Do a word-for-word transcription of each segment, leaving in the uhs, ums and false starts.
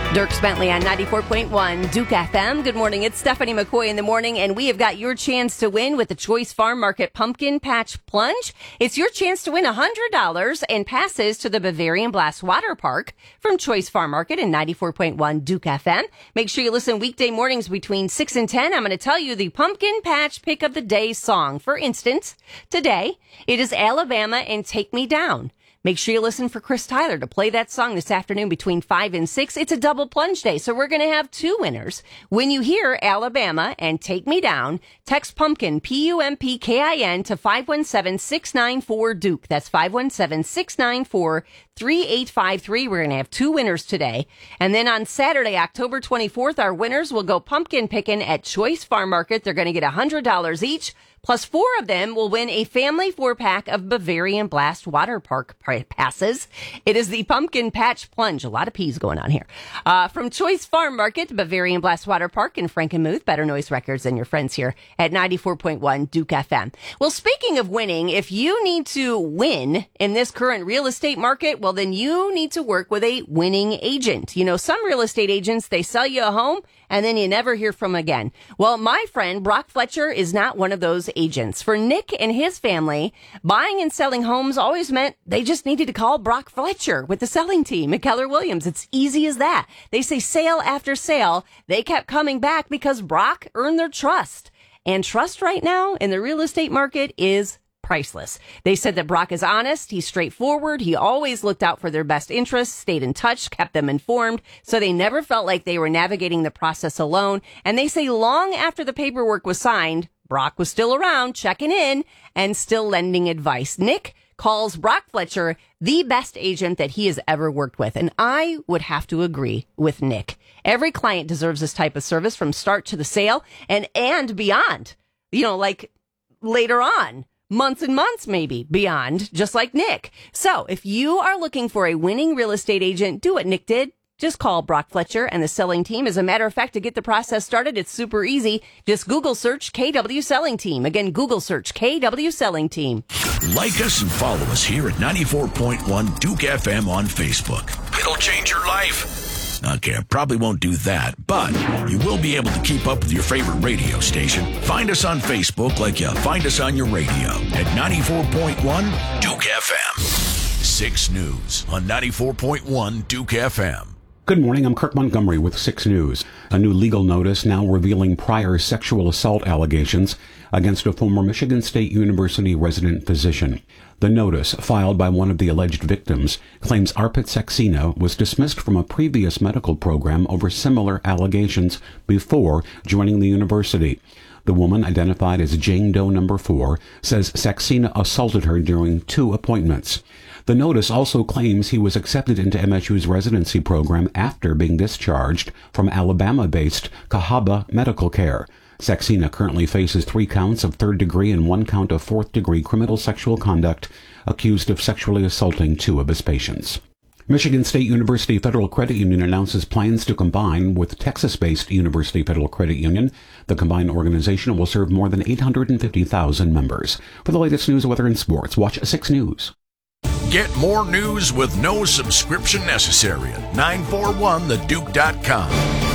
Dierks Bentley on ninety-four point one Duke F M. Good morning. It's Stephanie McCoy in the morning, and we have got your chance to win with the Choice Farm Market Pumpkin Patch Plunge. It's your chance to win one hundred dollars and passes to the Bavarian Blast Water Park from Choice Farm Market in ninety-four point one Duke F M. Make sure you listen weekday mornings between six and ten. I'm going to tell you the Pumpkin Patch Pick of the Day song. For instance, today, it is Alabama and Take Me Down. Make sure you listen for Chris Tyler to play that song this afternoon between five and six. It's a double plunge day, so we're going to have two winners. When you hear Alabama and Take Me Down, text PUMPKIN, P U M P K I N, to five one seven, six nine four, Duke. That's five one seven, six nine four, three eight five three. We're going to have two winners today. And then on Saturday, October twenty-fourth, our winners will go pumpkin picking at Choice Farm Market. They're going to get one hundred dollars each. Plus, four of them will win a family four-pack of Bavarian Blast Water Park passes. It is the Pumpkin Patch Plunge. A lot of P's going on here. Uh, from Choice Farm Market, Bavarian Blast Water Park in Frankenmuth. Better Noise Records than your friends here at ninety-four point one Duke F M. Well, speaking of winning, if you need to win in this current real estate market, well, then you need to work with a winning agent. You know, some real estate agents, they sell you a home and then you never hear from them again. Well, my friend Brock Fletcher is not one of those agents. For Nick and his family, buying and selling homes always meant they just needed to call Brock Fletcher with the selling team at Keller Williams. It's easy as that. They say sale after sale. They kept coming back because Brock earned their trust. And trust right now in the real estate market is priceless. They said that Brock is honest, he's straightforward, he always looked out for their best interests, stayed in touch, kept them informed, so they never felt like they were navigating the process alone. And they say long after the paperwork was signed, Brock was still around, checking in, and still lending advice. Nick calls Brock Fletcher the best agent that he has ever worked with. And I would have to agree with Nick. Every client deserves this type of service from start to the sale and, and beyond. You know, like later on. Months and months, maybe, beyond, just like Nick. So if you are looking for a winning real estate agent, do what Nick did. Just call Brock Fletcher and the selling team. As a matter of fact, to get the process started, it's super easy. Just Google search K W Selling Team. Again, Google search K W Selling Team. Like us and follow us here at ninety-four point one Duke F M on Facebook. It'll change your life. Okay, I probably won't do that, but you will be able to keep up with your favorite radio station. Find us on Facebook like you find us on your radio at ninety-four point one Duke F M. six News on ninety-four point one Duke F M. Good morning, I'm Kirk Montgomery with six News. A new legal notice now revealing prior sexual assault allegations against a former Michigan State University resident physician. The notice, filed by one of the alleged victims, claims Arpit Saxena was dismissed from a previous medical program over similar allegations before joining the university. The woman, identified as Jane Doe number four, says Saxena assaulted her during two appointments. The notice also claims he was accepted into M S U's residency program after being discharged from Alabama-based Cahaba Medical Care. Saxena currently faces three counts of third-degree and one count of fourth-degree criminal sexual conduct, accused of sexually assaulting two of his patients. Michigan State University Federal Credit Union announces plans to combine with Texas-based University Federal Credit Union. The combined organization will serve more than eight hundred fifty thousand members. For the latest news, weather, and sports, watch six News. Get more news with no subscription necessary at nine four one the duke dot com.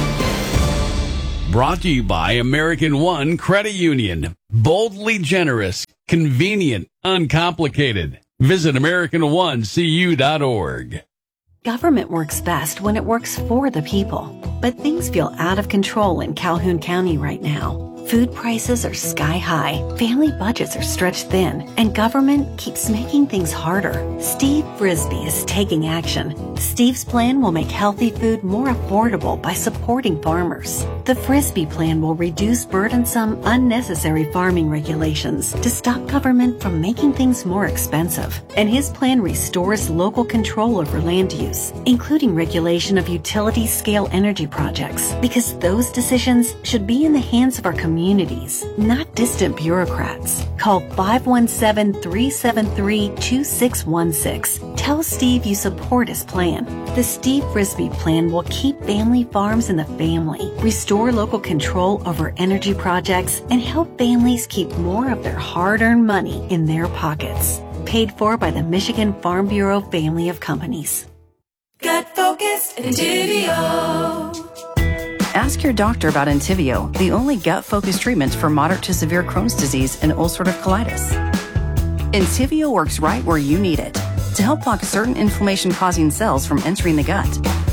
Brought to you by American One Credit Union. Boldly generous, convenient, uncomplicated. Visit American One C U dot org. Government works best when it works for the people. But things feel out of control in Calhoun County right now. Food prices are sky high, family budgets are stretched thin, and government keeps making things harder. Steve Frisbee is taking action. Steve's plan will make healthy food more affordable by supporting farmers. The Frisbee plan will reduce burdensome, unnecessary farming regulations to stop government from making things more expensive. And his plan restores local control over land use, including regulation of utility-scale energy projects, because those decisions should be in the hands of our community. Communities, not distant bureaucrats. Call five one seven, three seven three, two six one six. Tell Steve you support his plan. The Steve Frisbee plan will keep family farms in the family, restore local control over energy projects, and help families keep more of their hard-earned money in their pockets. Paid for by the Michigan Farm Bureau family of companies. Gut Focus Focused Entivio. Ask your doctor about Entivio, the only gut-focused treatment for moderate to severe Crohn's disease and ulcerative colitis. Entivio works right where you need it to help block certain inflammation-causing cells from entering the gut.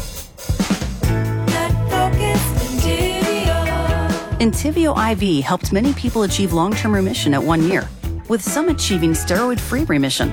Entivio I V helped many people achieve long-term remission at one year, with some achieving steroid-free remission.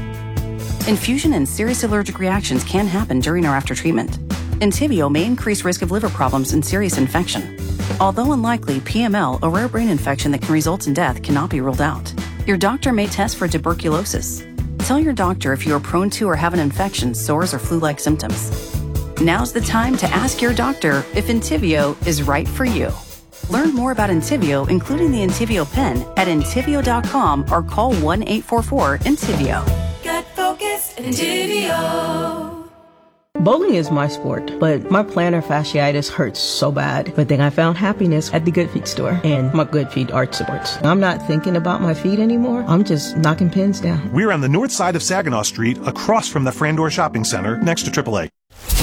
Infusion and serious allergic reactions can happen during or after treatment. Entivio may increase risk of liver problems and serious infection. Although unlikely, P M L, a rare brain infection that can result in death, cannot be ruled out. Your doctor may test for tuberculosis. Tell your doctor if you are prone to or have an infection, sores, or flu-like symptoms. Now's the time to ask your doctor if Entivio is right for you. Learn more about Entivio, including the Entivio pen, at entivio dot com or call one eight four four Entivio. Gut Focused Entivio. Bowling is my sport, but my plantar fasciitis hurts so bad. But then I found happiness at the Good Feet store and my Good Feet arch supports. I'm not thinking about my feet anymore. I'm just knocking pins down. We're on the north side of Saginaw Street, across from the Frandor Shopping Center, next to triple A.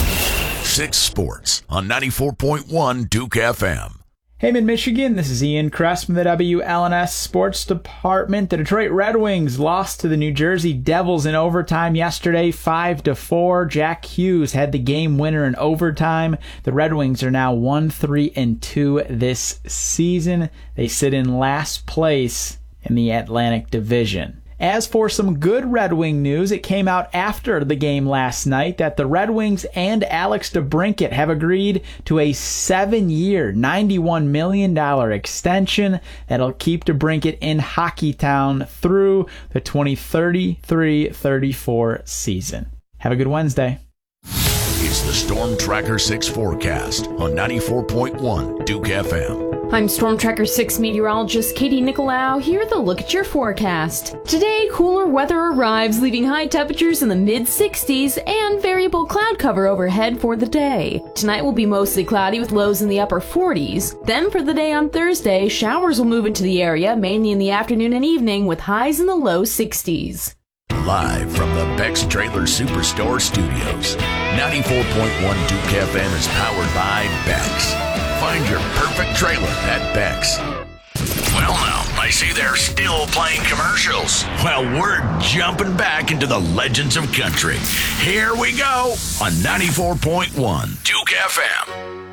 Six Sports on ninety-four point one Duke F M. Hey, Mid-Michigan, this is Ian Kress from the W L N S Sports Department. The Detroit Red Wings lost to the New Jersey Devils in overtime yesterday, five to four. Jack Hughes had the game winner in overtime. The Red Wings are now one three and two this season. They sit in last place in the Atlantic Division. As for some good Red Wing news, it came out after the game last night that the Red Wings and Alex DeBrincat have agreed to a seven-year, ninety-one million dollars extension that'll keep DeBrincat in Hockeytown through the twenty thirty-three thirty-four season. Have a good Wednesday. It's the Storm Tracker six forecast on ninety-four point one Duke F M. I'm Storm Tracker six meteorologist Katie Nicolau here with a look at your forecast. Today, cooler weather arrives, leaving high temperatures in the mid sixties and variable cloud cover overhead for the day. Tonight will be mostly cloudy with lows in the upper forties. Then for the day on Thursday, showers will move into the area, mainly in the afternoon and evening, with highs in the low sixties. Live from the Beck's Trailer Superstore Studios, ninety-four point one Duke F M is powered by Beck's. Find your perfect trailer at Beck's. Well, now, I see they're still playing commercials. Well, we're jumping back into the legends of country. Here we go on ninety-four point one Duke F M.